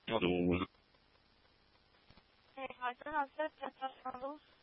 Hallo. Hey, heute hast du etwas von los?